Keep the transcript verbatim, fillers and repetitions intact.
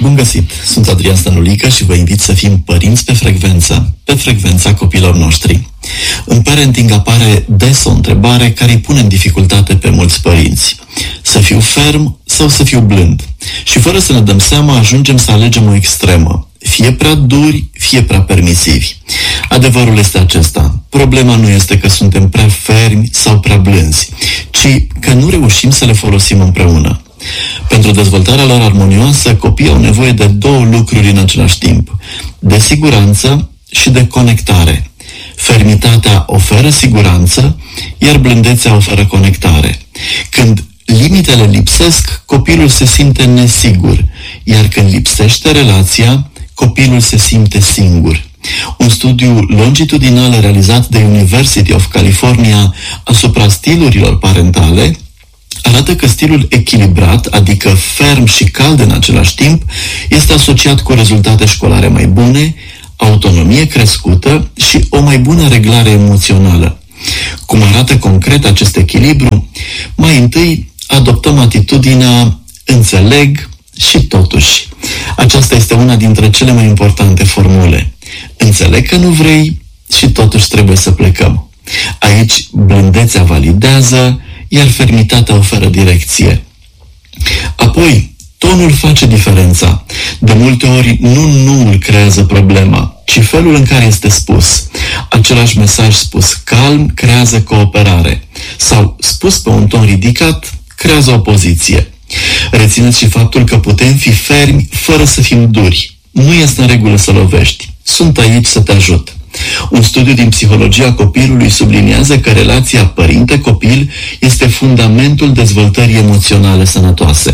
Bun găsit! Sunt Adrian Stănulică și vă invit să fim părinți pe frecvență, pe frecvența copilor noștri. În parenting apare des o întrebare care îi pune în dificultate pe mulți părinți. Să fiu ferm sau să fiu blând? Și fără să ne dăm seama, ajungem să alegem o extremă. Fie prea duri, fie prea permisivi. Adevărul este acesta. Problema nu este că suntem prea fermi sau prea blânzi, ci că nu reușim să le folosim împreună. Pentru dezvoltarea lor armonioasă, copiii au nevoie de două lucruri în același timp: de siguranță și de conectare. Fermitatea oferă siguranță, iar blândețea oferă conectare. Când limitele lipsesc, copilul se simte nesigur, iar când lipsește relația, copilul se simte singur. Un studiu longitudinal realizat de University of California asupra stilurilor parentale arată că stilul echilibrat, adică ferm și cald în același timp, este asociat cu rezultate școlare mai bune, autonomie crescută și o mai bună reglare emoțională. Cum arată concret acest echilibru? Mai întâi adoptăm atitudinea înțeleg și totuși. Aceasta este una dintre cele mai importante formule. Înțeleg că nu vrei și totuși trebuie să plecăm. Aici blândețea validează, iar fermitatea oferă direcție. Apoi, tonul face diferența. De multe ori nu nuul creează problema, ci felul în care este spus. Același mesaj spus calm creează cooperare, sau spus pe un ton ridicat creează opoziție. Rețineți și faptul că putem fi fermi fără să fim duri. Nu este în regulă să lovești. Sunt aici să te ajut. Un studiu din psihologia copilului subliniază că relația părinte-copil este fundamentul dezvoltării emoționale sănătoase.